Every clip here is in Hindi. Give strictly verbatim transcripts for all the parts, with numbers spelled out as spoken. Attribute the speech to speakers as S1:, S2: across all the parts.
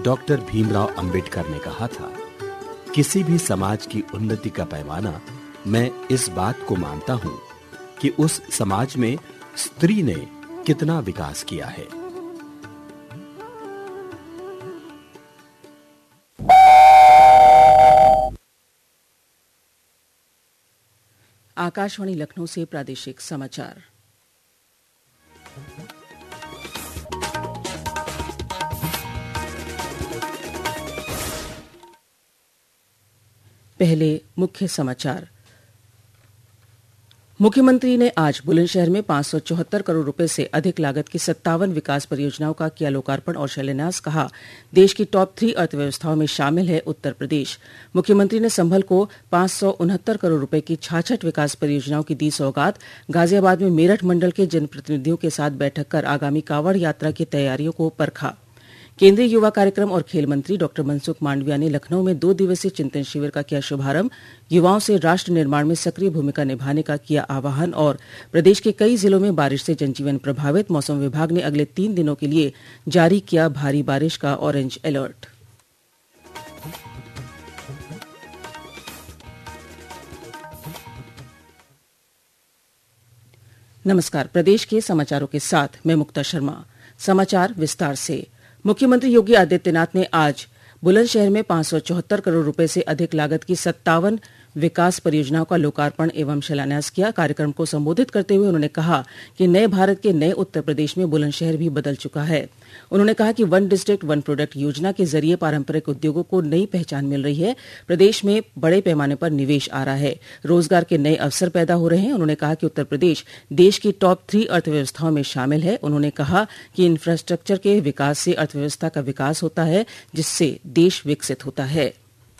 S1: डॉक्टर भीमराव अंबेडकर ने कहा था, किसी भी समाज की उन्नति का पैमाना मैं इस बात को मानता हूं कि उस समाज में स्त्री ने कितना विकास किया है।
S2: आकाशवाणी लखनऊ से प्रादेशिक समाचार। पहले मुख्य समाचार। मुख्यमंत्री ने आज बुलंदशहर में पांच सौ चौहत्तर करोड़ रुपए से अधिक लागत की सत्तावन विकास परियोजनाओं का किया लोकार्पण और शिलान्यास। कहा, देश की टॉप थ्री अर्थव्यवस्थाओं में शामिल है उत्तर प्रदेश। मुख्यमंत्री ने संभल को पांच सौ उनहत्तर करोड़ रुपए की छाछठ विकास परियोजनाओं की दी सौगात। गाजियाबाद में मेरठ मंडल के जनप्रतिनिधियों के साथ बैठक कर आगामी कांवड़ यात्रा की तैयारियों को परखा। केंद्रीय युवा कार्यक्रम और खेल मंत्री डॉक्टर मनसुख मांडविया ने लखनऊ में दो दिवसीय चिंतन शिविर का किया शुभारंभ। युवाओं से राष्ट्र निर्माण में सक्रिय भूमिका निभाने का किया आह्वान। और प्रदेश के कई जिलों में बारिश से जनजीवन प्रभावित। मौसम विभाग ने अगले तीन दिनों के लिए जारी किया भारी बारिश का ऑरेंज अलर्ट। नमस्कार, प्रदेश के समाचारों के साथ मैं मुक्ता शर्मा। समाचार विस्तार से। मुख्यमंत्री योगी आदित्यनाथ ने आज बुलंदशहर में पांच सौ चौहत्तर करोड़ रुपए से अधिक लागत की सत्तावन विकास परियोजनाओं का लोकार्पण एवं शिलान्यास किया। कार्यक्रम को संबोधित करते हुए उन्होंने कहा कि नए भारत के नए उत्तर प्रदेश में बुलंदशहर भी बदल चुका है। उन्होंने कहा कि वन डिस्ट्रिक्ट वन प्रोडक्ट योजना के जरिए पारंपरिक उद्योगों को नई पहचान मिल रही है। प्रदेश में बड़े पैमाने पर निवेश आ रहा है, रोजगार के नए अवसर पैदा हो रहे हैं। उन्होंने कहा कि उत्तर प्रदेश देश की टॉप थ्री अर्थव्यवस्थाओं में शामिल है। उन्होंने कहा कि इंफ्रास्ट्रक्चर के विकास से अर्थव्यवस्था का विकास होता है, जिससे देश विकसित होता है।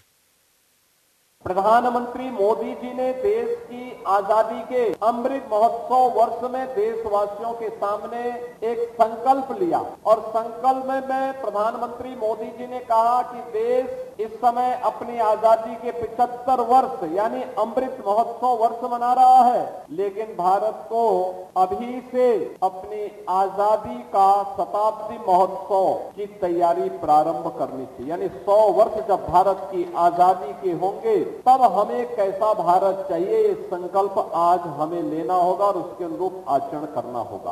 S3: प्रधानमंत्री मोदी जी ने देश की आजादी के अमृत महोत्सव वर्ष में देशवासियों के सामने एक संकल्प लिया और संकल्प में मैं प्रधानमंत्री मोदी जी ने कहा कि देश इस समय अपनी आजादी के पचहत्तर वर्ष यानी अमृत महोत्सव वर्ष मना रहा है, लेकिन भारत को अभी से अपनी आजादी का शताब्दी महोत्सव की तैयारी प्रारंभ करनी चाहिए। यानी सौ वर्ष जब भारत की आजादी के होंगे तब हमें कैसा भारत चाहिए, ये संकल्प आज हमें लेना होगा और उसके अनुरूप आचरण करना होगा।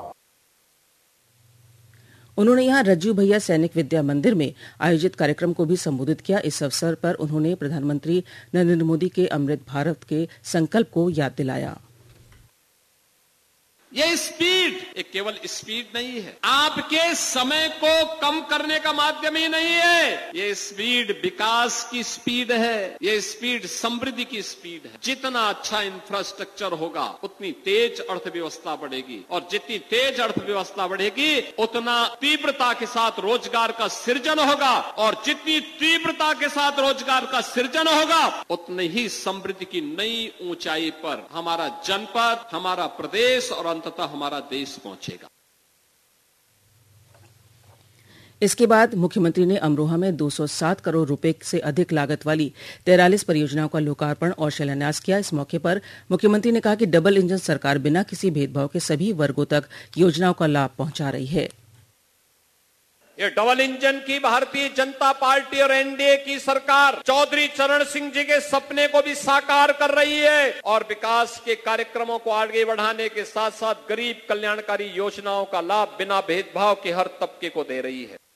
S2: उन्होंने यहां रज्जू भैया सैनिक विद्या मंदिर में आयोजित कार्यक्रम को भी संबोधित किया। इस अवसर पर उन्होंने प्रधानमंत्री नरेंद्र मोदी के अमृत भारत के संकल्प को याद दिलाया।
S4: ये स्पीड एक केवल स्पीड नहीं है, आपके समय को कम करने का माध्यम ही नहीं है। ये स्पीड विकास की स्पीड है, ये स्पीड समृद्धि की स्पीड है। जितना अच्छा इंफ्रास्ट्रक्चर होगा उतनी तेज अर्थव्यवस्था बढ़ेगी और जितनी तेज अर्थव्यवस्था बढ़ेगी उतना तीव्रता के साथ रोजगार का सृजन होगा और जितनी तीव्रता के साथ रोजगार का सृजन होगा उतनी ही समृद्धि की नई ऊंचाई पर हमारा जनपद, हमारा प्रदेश और तथा हमारा देश पहुंचेगा।
S2: इसके बाद मुख्यमंत्री ने अमरोहा में दो सौ सात करोड़ रुपए से अधिक लागत वाली तैंतालीस परियोजनाओं का लोकार्पण और शिलान्यास किया। इस मौके पर मुख्यमंत्री ने कहा कि डबल इंजन सरकार बिना किसी भेदभाव के सभी वर्गों तक योजनाओं का लाभ पहुंचा रही है।
S4: ये डबल इंजन की भारतीय जनता पार्टी और एनडीए की सरकार चौधरी चरण सिंह जी के सपने को भी साकार कर रही है और विकास के कार्यक्रमों को आगे बढ़ाने के साथ साथ गरीब कल्याणकारी योजनाओं का लाभ बिना भेदभाव के हर तबके को दे रही है।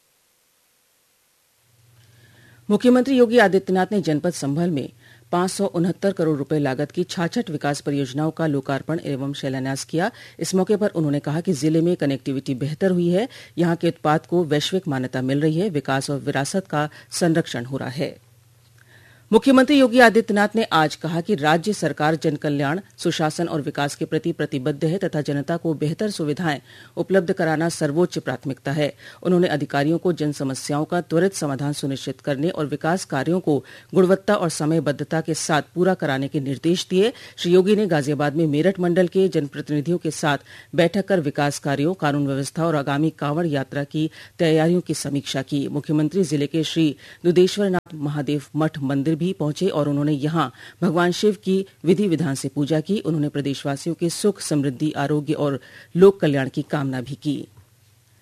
S2: मुख्यमंत्री योगी आदित्यनाथ ने जनपद संभल में पांच सौ उनहत्तर करोड़ रुपए लागत की छाछठ विकास परियोजनाओं का लोकार्पण एवं शिलान्यास किया। इस मौके पर उन्होंने कहा कि जिले में कनेक्टिविटी बेहतर हुई है, यहां के उत्पाद को वैश्विक मान्यता मिल रही है, विकास और विरासत का संरक्षण हो रहा है। मुख्यमंत्री योगी आदित्यनाथ ने आज कहा कि राज्य सरकार जन कल्याण, सुशासन और विकास के प्रति प्रतिबद्ध है तथा जनता को बेहतर सुविधाएं उपलब्ध कराना सर्वोच्च प्राथमिकता है। उन्होंने अधिकारियों को जन समस्याओं का त्वरित समाधान सुनिश्चित करने और विकास कार्यों को गुणवत्ता और समयबद्धता के साथ पूरा कराने के निर्देश दिए। श्री योगी ने गाजियाबाद में मेरठ मंडल के जनप्रतिनिधियों के साथ बैठक कर विकास कार्यों, कानून व्यवस्था और आगामी कांवड़ यात्रा की तैयारियों की समीक्षा की। मुख्यमंत्री जिले के श्री दुधेश्वरनाथ महादेव मठ मंदिर भी पहुंचे और उन्होंने यहां भगवान शिव की विधि विधान से पूजा की। उन्होंने प्रदेशवासियों के सुख, समृद्धि, आरोग्य और लोक कल्याण की कामना भी की।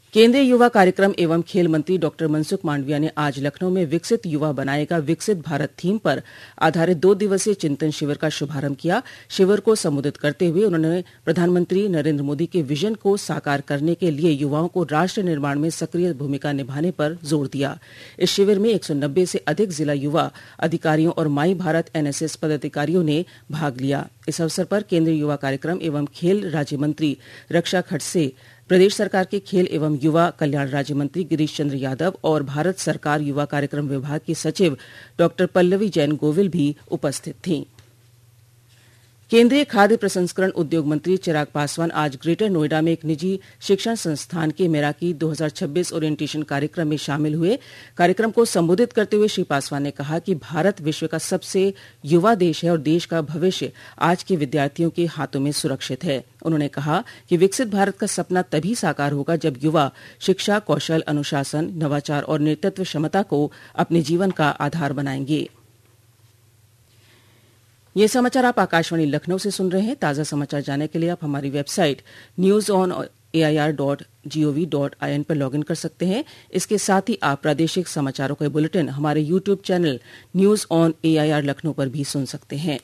S2: केंद्रीय युवा कार्यक्रम एवं खेल मंत्री डॉक्टर मनसुख मांडविया ने आज लखनऊ में विकसित युवा बनाएगा विकसित भारत थीम पर आधारित दो दिवसीय चिंतन शिविर का शुभारंभ किया। शिविर को संबोधित करते हुए उन्होंने प्रधानमंत्री नरेंद्र मोदी के विजन को साकार करने के लिए युवाओं को राष्ट्र निर्माण में सक्रिय भूमिका निभाने पर जोर दिया। इस शिविर में एक सौ नब्बे से अधिक जिला युवा अधिकारियों और माई भारत एनएसएस पदाधिकारियों ने भाग लिया। इस अवसर पर केंद्रीय युवा कार्यक्रम एवं खेल राज्य मंत्री रक्षा खडसे, प्रदेश सरकार के खेल एवं युवा कल्याण राज्य मंत्री गिरीश चंद्र यादव और भारत सरकार युवा कार्यक्रम विभाग की सचिव डॉक्टर पल्लवी जैन गोविल भी उपस्थित थीं। केंद्रीय खाद्य प्रसंस्करण उद्योग मंत्री चिराग पासवान आज ग्रेटर नोएडा में एक निजी शिक्षण संस्थान के मेराकी दो हज़ार छब्बीस ओरिएंटेशन कार्यक्रम में शामिल हुए। कार्यक्रम को संबोधित करते हुए श्री पासवान ने कहा कि भारत विश्व का सबसे युवा देश है और देश का भविष्य आज के विद्यार्थियों के हाथों में सुरक्षित है। उन्होंने कहा कि विकसित भारत का सपना तभी साकार होगा जब युवा शिक्षा, कौशल, अनुशासन, नवाचार और नेतृत्व क्षमता को अपने जीवन का आधार बनाएंगे। ये समाचार आप आकाशवाणी लखनऊ से सुन रहे हैं। ताज़ा समाचार जानने के लिए आप हमारी website news on A I R dot G O V dot I N पर लॉगिन कर सकते हैं। इसके साथ ही आप प्रादेशिक समाचारों के बुलेटिन हमारे YouTube channel news on A I R Lucknow पर भी सुन सकते हैं।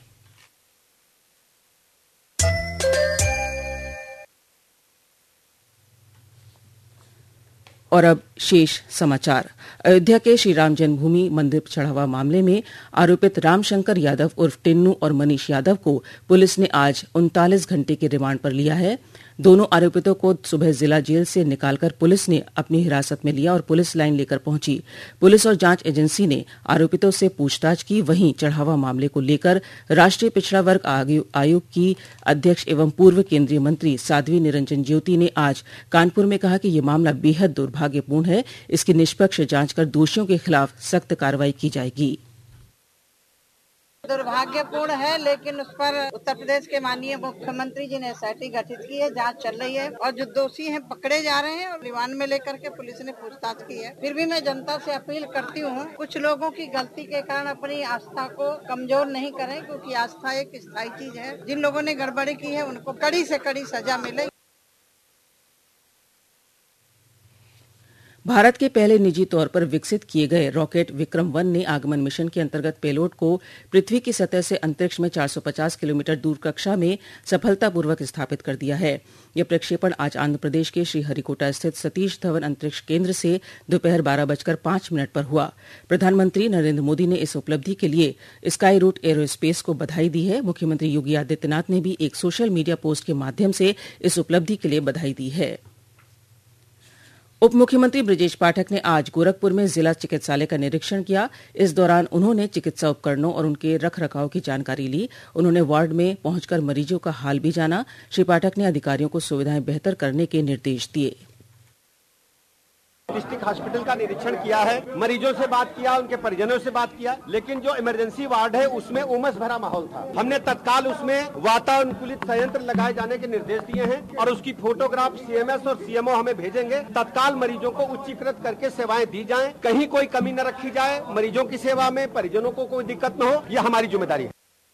S2: और अब शेष समाचार। अयोध्या के श्री राम जन्मभूमि मंदिर चढ़ावा मामले में आरोपित रामशंकर यादव उर्फ टिन्नू और मनीष यादव को पुलिस ने आज उनतालीस घंटे के रिमांड पर लिया है। दोनों आरोपितों को सुबह जिला जेल से निकालकर पुलिस ने अपनी हिरासत में लिया और पुलिस लाइन लेकर पहुंची। पुलिस और जांच एजेंसी ने आरोपितों से पूछताछ की। वहीं चढ़ावा मामले को लेकर राष्ट्रीय पिछड़ा वर्ग आयोग की अध्यक्ष एवं पूर्व केंद्रीय मंत्री साध्वी निरंजन ज्योति ने आज कानपुर में कहा कि यह मामला बेहद दुर्भाग्यपूर्ण है। इसकी निष्पक्ष जांच कर दोषियों के खिलाफ सख्त कार्रवाई की जाएगी।
S5: दुर्भाग्यपूर्ण है, लेकिन उस पर उत्तर प्रदेश के माननीय मुख्यमंत्री जी ने एस आई टी गठित की है, जांच चल रही है और जो दोषी हैं पकड़े जा रहे हैं और रिमांड में लेकर के पुलिस ने पूछताछ की है। फिर भी मैं जनता से अपील करती हूँ, कुछ लोगों की गलती के कारण अपनी आस्था को कमजोर नहीं करें, क्योंकि आस्था एक स्थायी चीज है। जिन लोगों ने गड़बड़ी की है उनको कड़ी से कड़ी सजा मिले।
S2: भारत के पहले निजी तौर पर विकसित किए गए रॉकेट विक्रम वन ने आगमन मिशन के अंतर्गत पेलोड को पृथ्वी की सतह से अंतरिक्ष में चार सौ पचास किलोमीटर दूर कक्षा में सफलतापूर्वक स्थापित कर दिया है। यह प्रक्षेपण आज आंध्र प्रदेश के श्रीहरिकोटा स्थित सतीश धवन अंतरिक्ष केंद्र से दोपहर बारह बजकर पांच मिनट पर हुआ। प्रधानमंत्री नरेंद्र मोदी ने इस उपलब्धि के लिए स्काई रूट एरोस्पेस को बधाई दी है। मुख्यमंत्री योगी आदित्यनाथ ने भी एक सोशल मीडिया पोस्ट के माध्यम से इस उपलब्धि के लिए बधाई दी है। उप मुख्यमंत्री ब्रजेश पाठक ने आज गोरखपुर में जिला चिकित्सालय का निरीक्षण किया। इस दौरान उन्होंने चिकित्सा उपकरणों और उनके रख रखाव की जानकारी ली। उन्होंने वार्ड में पहुंचकर मरीजों का हाल भी जाना। श्री पाठक ने अधिकारियों को सुविधाएं बेहतर करने के निर्देश दिए।
S6: डिस्ट्रिक्ट हॉस्पिटल का निरीक्षण किया है, मरीजों से बात किया, उनके परिजनों से बात किया, लेकिन जो इमरजेंसी वार्ड है उसमें उमस भरा माहौल था। हमने तत्काल उसमें वातानुकूलित संयंत्र लगाए जाने के निर्देश दिए हैं और उसकी फोटोग्राफ सी एम एस और सी एम ओ हमें भेजेंगे। तत्काल मरीजों को उच्चीकृत करके सेवाएं दी जाएं, कहीं कोई कमी न रखी जाए। मरीजों की सेवा में परिजनों को कोई दिक्कत न हो, यह हमारी जिम्मेदारी है।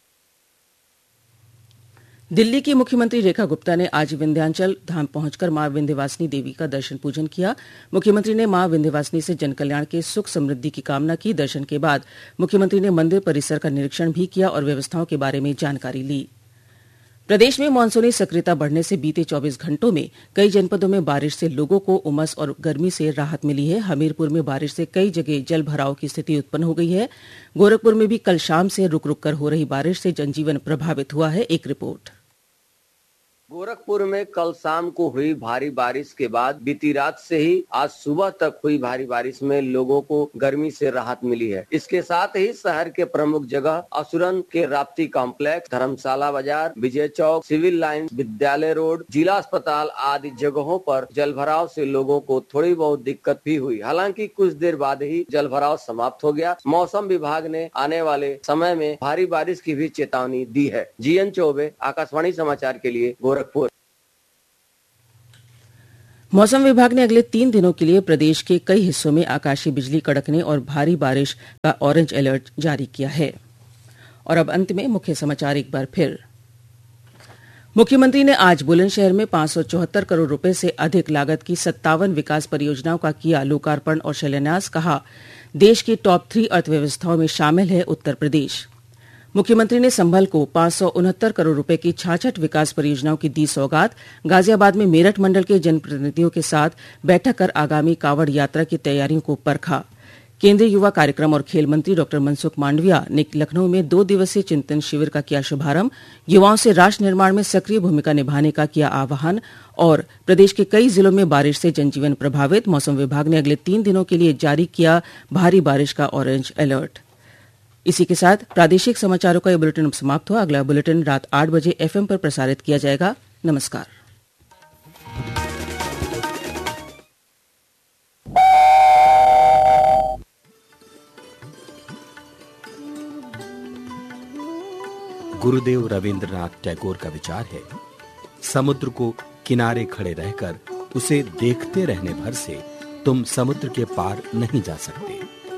S2: दिल्ली की मुख्यमंत्री रेखा गुप्ता ने आज विंध्याचल धाम पहुंचकर मां विंध्यवासिनी देवी का दर्शन पूजन किया। मुख्यमंत्री ने मां विंध्यवासिनी से जनकल्याण के सुख समृद्धि की कामना की। दर्शन के बाद मुख्यमंत्री ने मंदिर परिसर का निरीक्षण भी किया और व्यवस्थाओं के बारे में जानकारी ली। प्रदेश में मानसूनी सक्रियता बढ़ने से बीते चौबीस घंटों में कई जनपदों में बारिश से लोगों को उमस और गर्मी से राहत मिली है। हमीरपुर में बारिश से कई जगह जल भराव की स्थिति उत्पन्न हो गई है। गोरखपुर में भी कल शाम से रुक रुक कर हो रही बारिश से जनजीवन प्रभावित हुआ है। एक रिपोर्ट।
S7: गोरखपुर में कल शाम को हुई भारी बारिश के बाद बीती रात से ही आज सुबह तक हुई भारी बारिश में लोगों को गर्मी से राहत मिली है। इसके साथ ही शहर के प्रमुख जगह असुरन के राप्ती कॉम्प्लेक्स, धर्मशाला बाजार, विजय चौक, सिविल लाइन, विद्यालय रोड, जिला अस्पताल आदि जगहों पर जलभराव से लोगों को थोड़ी बहुत दिक्कत भी हुई। हालांकि कुछ देर बाद ही जलभराव समाप्त हो गया। मौसम विभाग ने आने वाले समय में भारी बारिश की भी चेतावनी दी है। जी एन चौबे, आकाशवाणी समाचार के लिए गोरखपुर।
S2: मौसम विभाग ने अगले तीन दिनों के लिए प्रदेश के कई हिस्सों में आकाशीय बिजली कड़कने और भारी बारिश का ऑरेंज अलर्ट जारी किया है। और अब अंत में मुख्य समाचार एक बार फिर। मुख्यमंत्री ने आज बुलंदशहर में पांच सौ चौहत्तर करोड़ रुपए से अधिक लागत की सत्तावन विकास परियोजनाओं का किया लोकार्पण और शिलान्यास। कहा, देश की टॉप थ्री अर्थव्यवस्थाओं में शामिल है उत्तर प्रदेश। मुख्यमंत्री ने संभल को पांच सौ उनहत्तर करोड़ रुपए की छाछठ विकास परियोजनाओं की दी सौगात। गाजियाबाद में मेरठ मंडल के जनप्रतिनिधियों के साथ बैठक कर आगामी कांवड़ यात्रा की तैयारियों को परखा। केंद्रीय युवा कार्यक्रम और खेल मंत्री डॉक्टर मनसुख मांडविया ने लखनऊ में दो दिवसीय चिंतन शिविर का किया शुभारंभ। युवाओं से राष्ट्र निर्माण में सक्रिय भूमिका निभाने का किया आह्वान। और प्रदेश के कई जिलों में बारिश से जनजीवन प्रभावित। मौसम विभाग ने अगले तीन दिनों के लिए जारी किया भारी बारिश का ऑरेंज अलर्ट। इसी के साथ प्रादेशिक समाचारों का ये बुलेटिन अब समाप्त हुआ। अगला बुलेटिन रात आठ बजे एफएम पर प्रसारित किया जाएगा। नमस्कार।
S1: गुरुदेव रवींद्रनाथ टैगोर का विचार है, समुद्र को किनारे खड़े रहकर उसे देखते रहने भर से तुम समुद्र के पार नहीं जा सकते।